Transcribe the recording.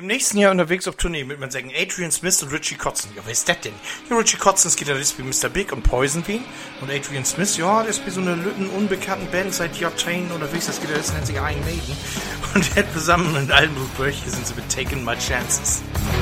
Im nächsten Jahr unterwegs auf Tournee mit man sagen Adrian Smith und Richie Kotzen. Ja, wer ist das denn? Ja, Richie Kotzen ist Gitarrist wie Mr. Big und Poison Bean. Und Adrian Smith, ja, der ist wie so eine Lütten unbekannten Band seit Jahrzehnten unterwegs. Das Gitarrist nennt sich Iron Maiden. Und er hat zusammen mit Alben Bürche sind sie mit Taking My Chances.